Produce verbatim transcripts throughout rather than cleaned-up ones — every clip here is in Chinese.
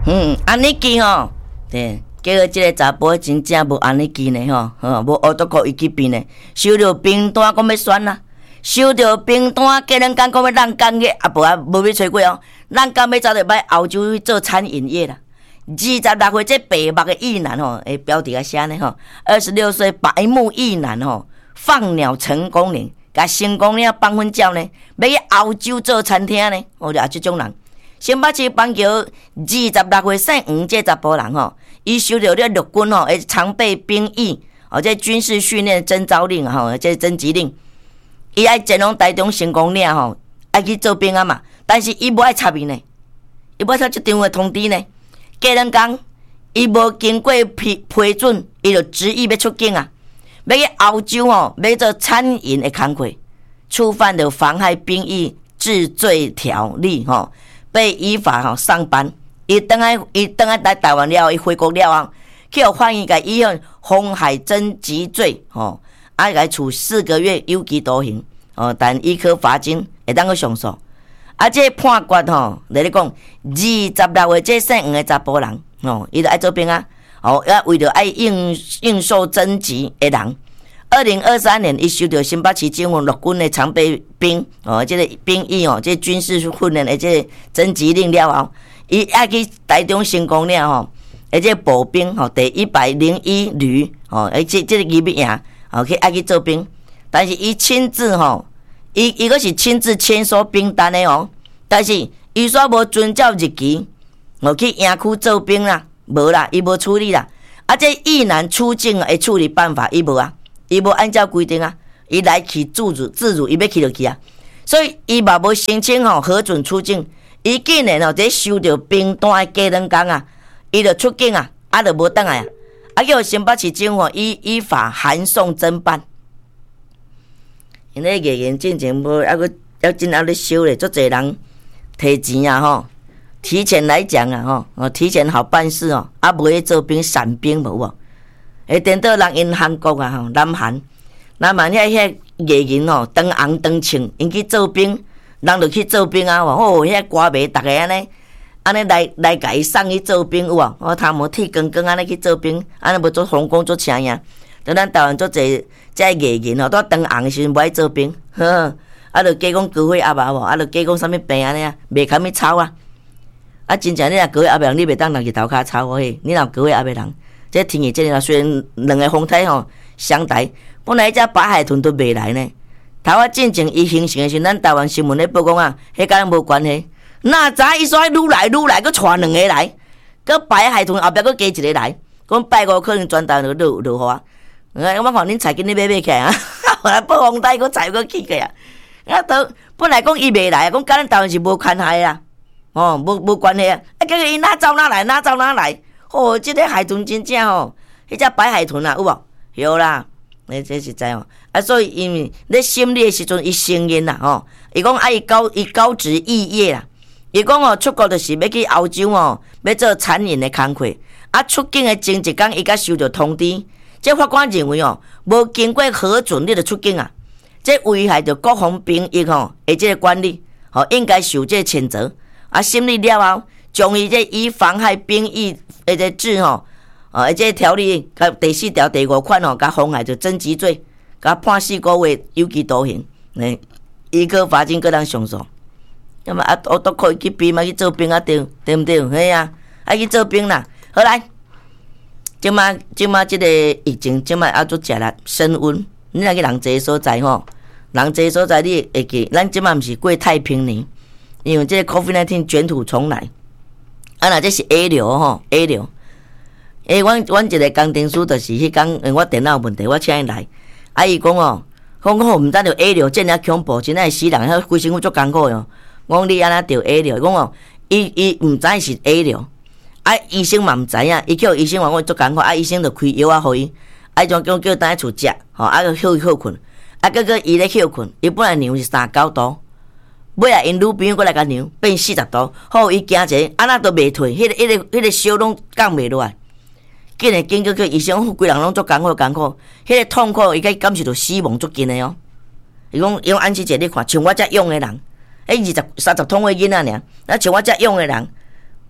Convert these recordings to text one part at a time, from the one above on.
嗯，安尼记吼，对，结果即个查甫真正无安尼记呢吼，吼，无学到过伊去变呢，收到兵单讲要选啦，收到兵单，家人讲讲要让工业，啊无啊无要找过哦，咱讲要走着摆欧洲去做餐饮业啦。二十六岁这白目的异男吼，诶，标题啊写呢吼，二十六岁白目异男吼，放鸟成功呢，甲成功了放粉鸟呢，要去欧洲做餐厅呢，我就啊这种人。新北市板桥二十六岁姓黄这查甫人吼，伊收到了陆军吼，诶常备兵役，哦，这军事训练征召令吼，这征集令，伊爱前往台中成功了吼，爱去做兵啊嘛，但是伊无爱插伊呢，伊无插这张的通知呢。家人讲，伊无经过批批准，伊就执意要出境啊！要去欧洲吼，要做餐饮的工课，触犯了妨害兵役治罪条例吼，被依法吼上班。伊等来，伊等来来台湾了，伊回国了后，去互法院甲伊用妨害征集罪吼，啊，甲处四个月有期徒刑哦，但伊可罚金，会当去上诉。啊，这个判决吼，来咧讲，二十六岁这姓黄的查甫人，哦，伊就爱做兵啊，哦，啊为着爱应应受征集的人，二零二三年伊收到新北市政府陆军的常备兵，哦，这个兵役哦，这个、军事训练的这个征集令了后，伊爱去台中成功了吼，而且步兵吼第一百零一旅，哦，而且这个预备营，哦，去爱去做兵，但是伊亲自吼。伊伊个是亲自签署兵单的哦，但是伊煞无遵照日期，我去营区做兵啦，无啦，伊无处理啦。啊，这役男出境的处理办法，伊无啊，伊无按照规定啊，伊来去自主自主，伊要去就去啊。所以伊嘛无申请吼核准出境，伊竟然吼这收到兵单的家人讲啊，伊就出境啊，啊就无倒来啊，啊叫新北市政府依依法函送侦办。因咧艺人进前无，还佫还真还咧收咧，足侪人摕钱啊吼，提前来讲啊吼，哦提前好办事哦，啊无去做兵闪兵无哦，会颠倒人因韩国啊吼，南韩，南韩遐遐艺人哦，长红长青，因去做兵，人就去做兵啊，哦遐歌迷逐个安尼，安尼来来甲伊送去做兵有无？哦，头毛剃光光安尼去做兵，安尼无做皇宫做请呀。就咱台湾做侪遮艺人吼，拄啊当红的时阵无爱做兵，呵，啊，就加讲高血压啊无，啊，就加讲啥物病安尼啊，袂堪物操啊，啊，真正你若高血压的人，你袂当人日头骹操嘿，你若高血压的人，这天气这里虽然两个风台吼相台，本来遮白海豚都袂来呢。头啊进前伊形成的时阵，咱台湾新闻咧报讲啊，迄甲咱无关系。哪知伊说愈来愈来，佫带两个来，佫白海豚后壁佫加一个来，讲拜五可能全台就落落雨啊。我看恁菜今日买买起来啊，后来报风台，佫菜佫起起啊。啊，都本来讲伊袂来，讲甲咱台湾是无关系啦，哦，无无关系啊。啊，结果伊哪走哪来，哪走哪来。哦，即、这个海豚真正吼，迄只白海豚啊，有无？有啦，你这是知哦。啊，所以因为咧审理的时阵，伊承认啦，吼，伊讲啊，伊高伊高职肄业啦。伊讲哦，出国就是要去欧洲哦，要做餐饮的工课。啊，出境的前一天，伊才收到通知。这法官认为哦，无经过核准你就出境啊，这危害着国防兵役吼，而这个管理，吼应该受这谴责。啊，审理了后，将伊这以妨害兵役的这治吼，啊，而这条例甲第四条第五款吼，甲妨害着征集罪，甲判四个月有期徒刑，呢，伊个罚金个当上诉。那么啊，我都可以去兵嘛，去做兵啊，对对不对？嘿啊，爱去做兵啦，好来。即马即马即个疫情，即马还做食力升温。你若去人济所在吼，人济所在你会记，咱即马毋是过太平年，因为即个 COVID 十九 卷土重来。啊，若这是 A 流吼 ，A 流。诶，阮阮一个工程师就是迄工，我电脑问题，我请伊来。啊，伊讲哦，讲讲毋知着 A 流真了恐怖，真爱死人，迄规身躯足艰苦哟。我讲你安怎着 A 流？讲哦，伊伊毋知是 A 流。啊，医生嘛毋知影，伊叫医生话我足艰苦，啊，医生就开药啊，互伊，啊，种叫叫等喺厝食，吼，啊，个休休困，啊，个个伊咧休困，伊本来量是三九度，尾来因女朋友过来甲量变四十度，好，伊惊者，啊，那都袂退，迄、那个、迄、那个、迄、那个烧拢降袂落来，竟然经过去医生，规人拢足艰苦艰苦，迄、那个痛苦，伊甲感受到死亡足近诶哦。伊讲用安琪姐你看，像我遮勇诶人，迄二十三十通诶囡仔尔，那像我遮勇诶人。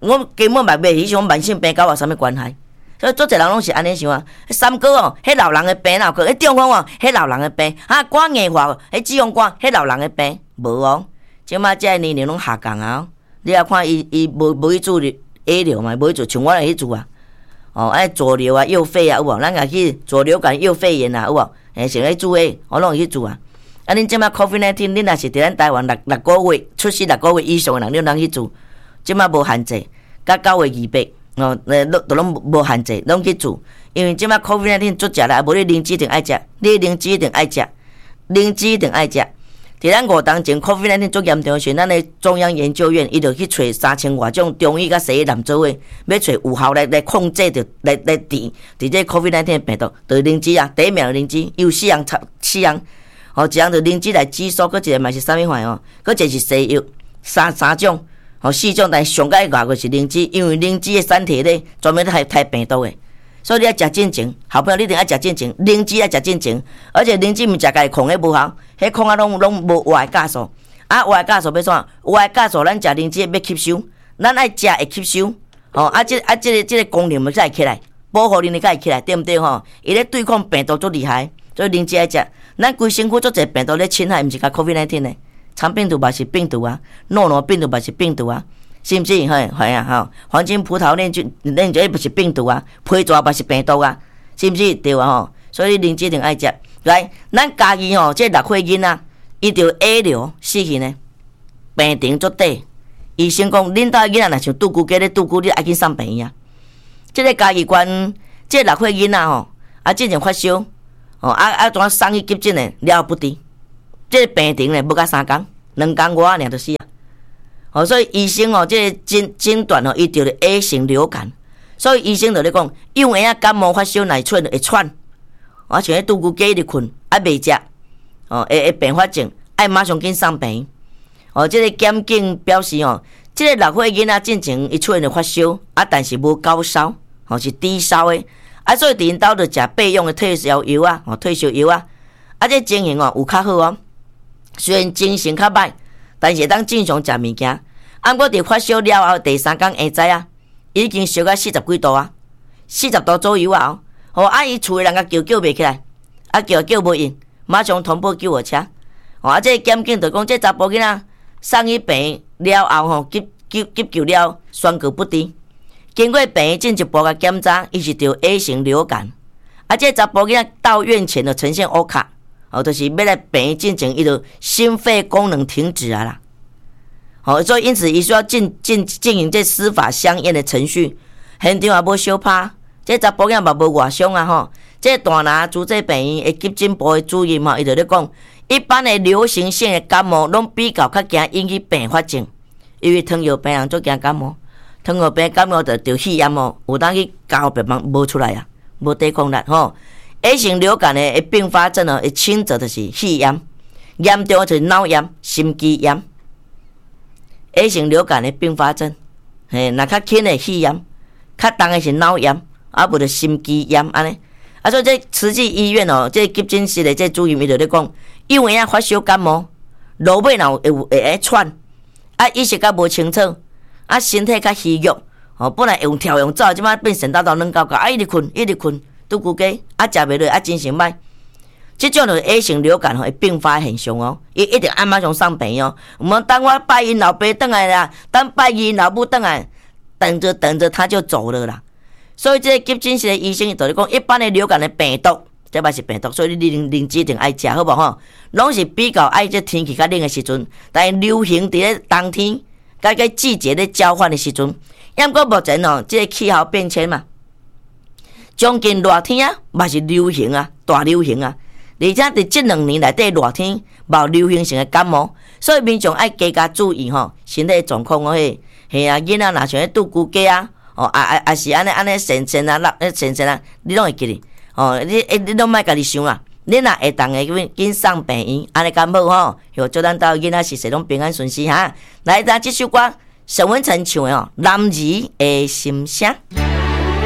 我根本嘛袂去想慢性病甲我啥物关系。所以做侪人拢是安尼想啊。三哥哦，迄老人的病哪有可能？迄中风哦，迄老人的病。啊，肝硬化，迄脂肪肝，迄老人的病。无哦，即马即个年龄拢下降啊。你也看伊伊无无去做 A 流嘛，无去做，像我来去做啊。哦，爱左流啊、右肺啊，有无？咱家去左流感、右肺炎啊，有无？诶，想咧做诶，我拢会去做啊。啊，恁即马 COVID 十九， 恁若是伫咱台湾六六个月出世六个月以上诶人，恁通去做。即马无限制，甲九月二八，哦，诶，都拢无限制，拢去做。因为即马 COVID 十九 足食啦，无你灵芝一定爱食，你灵芝一定爱食，灵芝一定爱食。伫咱五当前 COVID 十九 足严重时，咱的中央研究院伊就去找三千外种中医甲西医南做诶，要找有效来来控制着来来治伫这 COVID 十九 病毒，就是灵芝啊，第一名灵芝，有四样四样，哦，一样就灵芝来止嗽，搁一个嘛是啥物款哦，搁一个是西药，三三种，哦四种，但上解外个是灵芝，因为灵芝的产体咧专门害害病毒诶。所以你要食进前，好朋友你一定要食进前，灵芝要食进前，而且灵芝毋食家己控迄无效，迄控啊拢拢无活的酵素，啊活的酵素要怎？活的酵素咱食灵芝要吸收，咱爱食会吸收，吼啊即啊即个即个功能才会起来，保护能力才会起来，对毋对吼？伊咧对抗病毒足厉害，所以灵芝爱食。咱规身躯足侪病毒咧侵害，毋是甲 COVID 十九 呢？肠病毒嘛是病毒啊，诺罗病毒嘛是病毒啊。是毋是？嘿，系啊，吼！黄金葡萄链菌链菌不是病毒啊，皮蛇嘛是病毒啊，是毋是？对啊，吼！所以灵芝一定爱食。来，咱家己吼，这六岁囡仔，伊着 A 流死去呢，病情足短。医生讲，恁家囡仔若像拄久，加咧拄久，你爱去送病院啊。这个家己关，这六岁囡仔吼，啊，之前发烧，哦，啊啊，怎送去急诊呢？了不得，这个病情呢，无甲三工，两工外尔就死啊。哦，所以医生哦，这个诊诊断哦，伊得了 A 型流感，所以医生就咧讲，幼儿啊感冒发烧内喘会喘，啊像迄拄久加入困，啊袂食，哦会会并发症，爱马上紧送病院。哦，这个检警表示哦，这个六岁囡仔进前伊出现了发烧，啊但是无高烧，哦是低烧的，啊所以伫因兜就食备用的退烧药啊，哦退烧药啊，啊这情形哦有较好哦，虽然精神较歹。但是会当正常食物件，啊，我伫发烧了后第三天下知啊，已经烧到四十几度啊，四十度左右啊，吼，啊伊厝诶人甲叫叫袂起来，啊叫叫无应，马上通报救护车，吼，啊这检警就讲这查甫囡仔送去病院了后吼，急急急救了宣告不治，经过病院进一步甲检查，伊是得 A 型流感，啊这查甫囡仔到院前就呈现乌卡。哦，就是要来病院进前，伊就心肺功能停止啊啦。好、哦，所以因此伊需要进进进行这司法相应的程序。现场也无相拍，这查甫囝嘛无外伤啊吼。这大拿主治病院的急诊部的主任吼，伊就咧讲，一般的流行性的感冒拢比较较惊引起并发症，因为糖尿病人足惊感冒，糖尿病感冒就着肺炎哦，有当去交别帮无出来啊，无抵抗力吼。A 型流感的并发症哦，会轻则就是肺炎，严重就是脑炎、心肌炎。A 型流感的并发症，嘿，若较轻的肺炎，较重的是脑炎，啊，无就心肌炎安尼。啊，所以这慈济医院哦，这急诊室的这主任伊就咧讲，幼儿啊发烧感冒，落尾若会会会喘，啊，意识较无清楚，啊，身体较虚弱，哦，本来会用跳用走，即摆变神叨叨软搞搞，啊，一直困，一直困。拄久加啊，食袂落，啊，精神歹，即种就是 A 型流感吼，会并发现象哦。伊一定按马上送病哦。毋通等我拜因老爸转来啦，等拜因老母转来，等着等着他就走了啦。所以这个急诊室的医生就咧讲，一般的流感的病毒，这嘛是病毒，所以你灵灵芝一定爱食，好无吼？拢是比较爱这天气较冷的时阵，但是流行伫咧冬天，甲个季节咧交换的时阵，因过目前哦，这个气候变迁嘛。将近热天啊，嘛是流行啊，大流行啊！而且伫这两年内底热天无流行性的感冒，所以民众爱加加注意吼，身体状况哦嘿，嘿啊，囡仔若像咧拄久加啊，哦啊啊啊是安尼安尼神神啊，落神神啊，你拢会记哩，哦，你你拢莫家己想啊，你若会当个紧紧送病院，安尼敢好吼？哟，祝咱兜囡仔事事拢平安顺遂哈！来，咱这首歌沈文成唱的哦，《男儿的心声》。